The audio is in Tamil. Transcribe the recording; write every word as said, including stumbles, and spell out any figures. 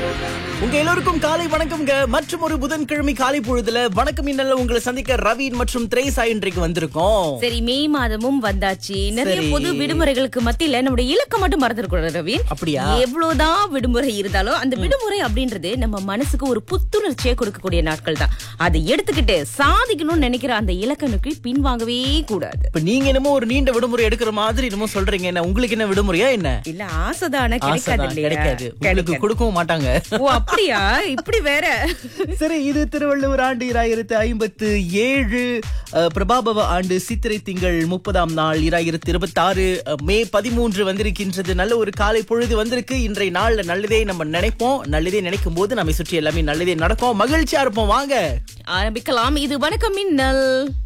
உங்க எல்லோருக்கும் காலை வணக்கம்ங்க. மற்றும் ஒரு புதன்கிழமை காலை பொழுதுல வணக்கம் இன்னல்ல உங்களை சந்திக்க ரவீன் மற்றும் திரேசா இன்றைக்கு வந்திருக்கோம். சரி, மே மாதமும் வந்தாச்சு. நிறைய சரி. பொது விடுமுறைகளுக்கு மத்தியில நம்முடைய இலக்கம் மட்டும் மறந்துடக்கூடாது ரவீன். அப்படியா? எவ்வளவுதான் விடுமுறை இருந்தாலும் அந்த விடுமுறை அப்படின்றது நம்ம மனசுக்கு ஒரு புத்துணர்ச்சியை கொடுக்கக்கூடிய நாட்கள் தான். அதை எடுத்துக்கிட்டு சாதிக்கணும்னு நினைக்கிற அந்த இலக்க நோக்கி பின்வாங்கவே கூடாது. இப்ப நீங்க என்னமோ ஒரு நீண்ட விடுமுறை எடுக்கிற மாதிரி என்னமோ சொல்றீங்க. என்ன உங்களுக்கு என்ன விடுமுறையா என்ன? இல்ல, ஆசைதான கிடைக்காது ஆசைதான், இல்லையா? கிடைக்காது. உங்களுக்கு கொடுக்கவும் மாட்டாங்க. ஓ அப்படியா? இப்படி வேற. சரி, இது திருவள்ளுவர் ஆண்டு இராயிரத்து ஐம்பத்து ஏழு, அஹ், பிரபாபவ ஆண்டு சித்திரை திங்கள் முப்பதாம் நாள் இராயிரத்து இருபத்தி ஆறு மே பதிமூன்று வந்திருக்கின்றது. நல்ல ஒரு காலை பொழுது வந்திருக்கு. இன்றைய நாள்ல நல்லதே நம்ம நினைப்போம். நல்லதே நினைக்கும் போது நம்மை சுற்றி எல்லாமே நல்லதே நடக்கும். மகிழ்ச்சியா இருப்போம். வாங்க ஆரம்பிக்கலாம். இது வணக்கம் மின்னல்.